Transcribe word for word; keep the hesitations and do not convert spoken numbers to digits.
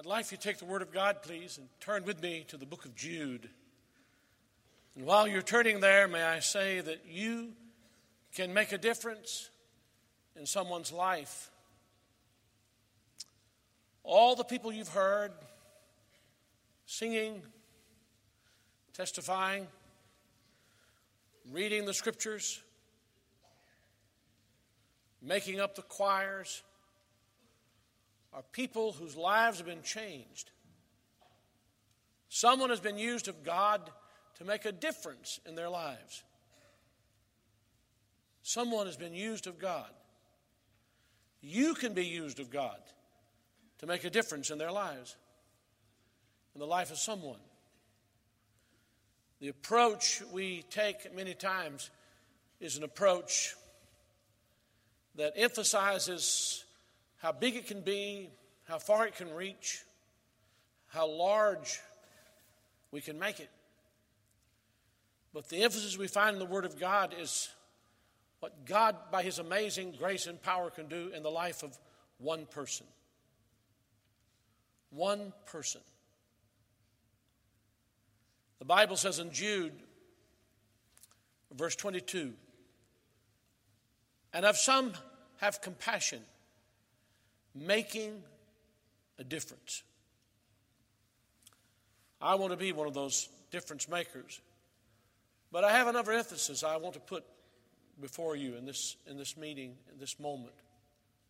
I'd like you to take the Word of God, please, and turn with me to the book of Jude. And while you're turning there, may I say that you can make a difference in someone's life. All the people you've heard singing, testifying, reading the scriptures, making up the choirs, are people whose lives have been changed. Someone has been used of God to make a difference in their lives. Someone has been used of God. You can be used of God to make a difference in their lives, in the life of someone. The approach we take many times is an approach that emphasizes how big it can be, how far it can reach, how large we can make it. But the emphasis we find in the Word of God is what God, by His amazing grace and power, can do in the life of one person. One person. The Bible says in Jude, verse twenty-two, and of some have compassion, making a difference. I want to be one of those difference makers. But I have another emphasis I want to put before you in this, in this meeting, in this moment.